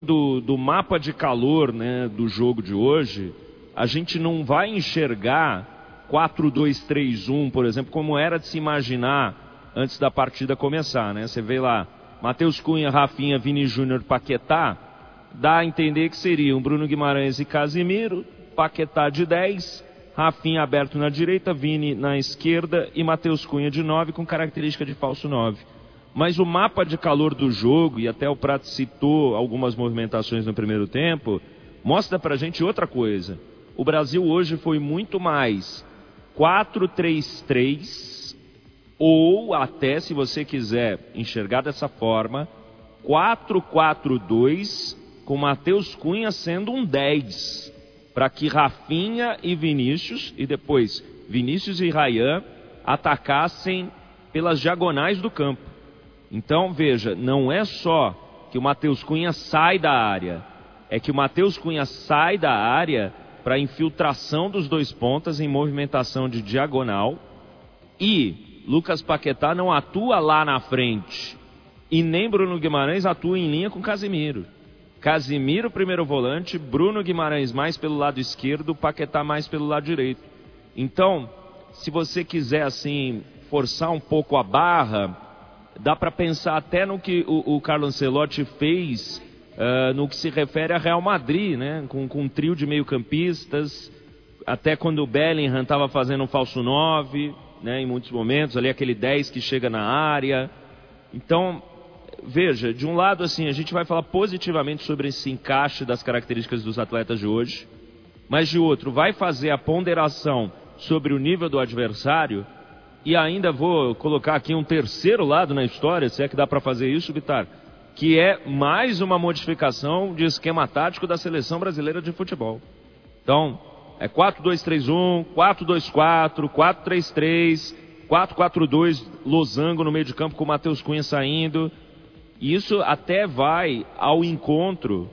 do mapa de calor, né, do jogo de hoje, a gente não vai enxergar 4-2-3-1, por exemplo, como era de se imaginar antes da partida começar, né? Você vê lá, Matheus Cunha, Rafinha, Vini Júnior, Paquetá, dá a entender que seriam Bruno Guimarães e Casimiro, Paquetá de 10, Rafinha aberto na direita, Vini na esquerda e Matheus Cunha de 9 com característica de falso 9. Mas o mapa de calor do jogo, e até o Prato citou algumas movimentações no primeiro tempo, mostra pra gente outra coisa. O Brasil hoje foi muito mais 4-3-3, ou até, se você quiser enxergar dessa forma, 4-4-2, com Matheus Cunha sendo um 10, para que Rafinha e Vinícius, e depois Vinícius e Ryan, atacassem pelas diagonais do campo. Então, veja, não é só que o Matheus Cunha sai da área, é que o Matheus Cunha sai da área para infiltração dos dois pontas em movimentação de diagonal, e Lucas Paquetá não atua lá na frente, e nem Bruno Guimarães atua em linha com Casimiro. Casimiro primeiro volante, Bruno Guimarães mais pelo lado esquerdo, Paquetá mais pelo lado direito. Então, se você quiser assim forçar um pouco a barra, dá para pensar até no que o Carlo Ancelotti fez no que se refere a Real Madrid, né? Com um trio de meio-campistas, até quando o Bellingham estava fazendo um falso 9, né? Em muitos momentos, ali aquele 10 que chega na área. Então, veja, de um lado assim, a gente vai falar positivamente sobre esse encaixe das características dos atletas de hoje, mas de outro, vai fazer a ponderação sobre o nível do adversário. E ainda vou colocar aqui um terceiro lado na história, se é que dá para fazer isso, Bitar, que é mais uma modificação de esquema tático da seleção brasileira de futebol. Então, é 4-2-3-1, 4-2-4, 4-3-3, 4-4-2, losango no meio de campo com o Matheus Cunha saindo. E isso até vai ao encontro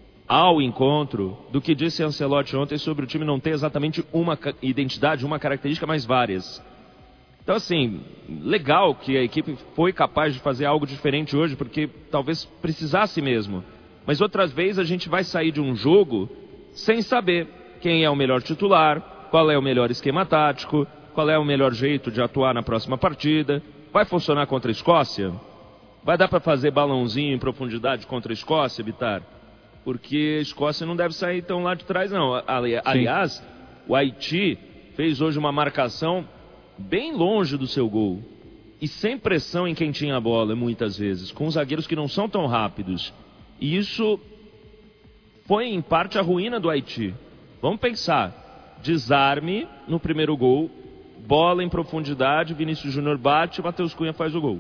do que disse Ancelotti ontem sobre o time não ter exatamente uma identidade, uma característica, mas várias. Então, assim, legal que a equipe foi capaz de fazer algo diferente hoje, porque talvez precisasse mesmo. Mas outras vezes a gente vai sair de um jogo sem saber quem é o melhor titular, qual é o melhor esquema tático, qual é o melhor jeito de atuar na próxima partida. Vai funcionar contra a Escócia? Vai dar para fazer balãozinho em profundidade contra a Escócia, Bitar? Porque a Escócia não deve sair tão lá de trás, não. Aliás, o Haiti fez hoje uma marcação bem longe do seu gol e sem pressão em quem tinha a bola, muitas vezes, com zagueiros que não são tão rápidos. E isso foi em parte a ruína do Haiti. Vamos pensar, desarme no primeiro gol, bola em profundidade, Vinícius Júnior bate, Matheus Cunha faz o gol.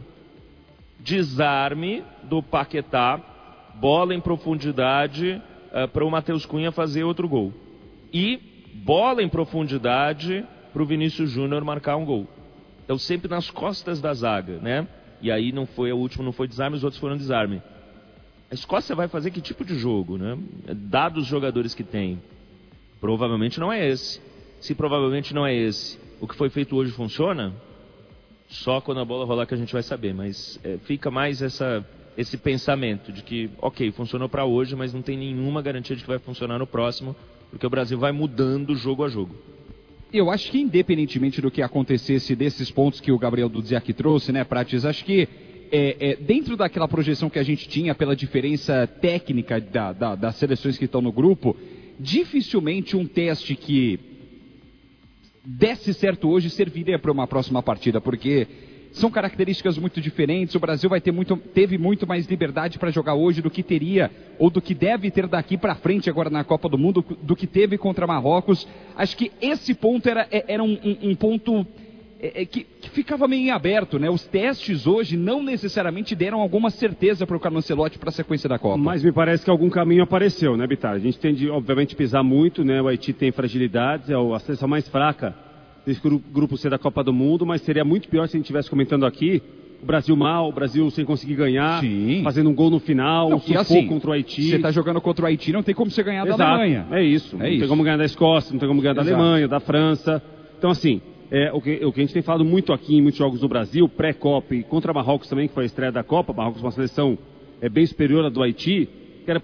Desarme do Paquetá, bola em profundidade para o Matheus Cunha fazer outro gol. E bola em profundidade para o Vinícius Júnior marcar um gol. Então sempre nas costas da zaga, né? E aí não foi, o último não foi desarme, os outros foram desarme. A Escócia vai fazer que tipo de jogo, né? Dados os jogadores que tem. Provavelmente não é esse. Se provavelmente não é esse, o que foi feito hoje funciona? Só quando a bola rolar que a gente vai saber. Mas fica mais esse pensamento de que, ok, funcionou para hoje, mas não tem nenhuma garantia de que vai funcionar no próximo, porque o Brasil vai mudando jogo a jogo. Eu acho que independentemente do que acontecesse desses pontos que o Gabriel Dudziak trouxe, né, Prates, acho que dentro daquela projeção que a gente tinha pela diferença técnica das seleções que estão no grupo, dificilmente um teste que desse certo hoje serviria para uma próxima partida, porque são características muito diferentes. O Brasil teve muito mais liberdade para jogar hoje do que teria, ou do que deve ter daqui para frente agora na Copa do Mundo, do que teve contra Marrocos. Acho que esse ponto era um ponto que ficava meio em aberto, né? Os testes hoje não necessariamente deram alguma certeza para o Carlo Ancelotti para a sequência da Copa. Mas me parece que algum caminho apareceu, né, Bitar? A gente tem de, obviamente, pisar muito, né? O Haiti tem fragilidades, é a seleção mais fraca desse grupo C da Copa do Mundo, mas seria muito pior se a gente estivesse comentando aqui o Brasil mal, o Brasil sem conseguir ganhar, sim, fazendo um gol no final, não, um sufoco assim, contra o Haiti. Você está jogando contra o Haiti, não tem como você ganhar da Alemanha. É isso. Não tem como ganhar da Escócia, não tem como ganhar da Alemanha, da França. Então, assim, o que a gente tem falado muito aqui em muitos jogos do Brasil, pré-Copa e contra Marrocos também, que foi a estreia da Copa, Marrocos é uma seleção bem superior à do Haiti.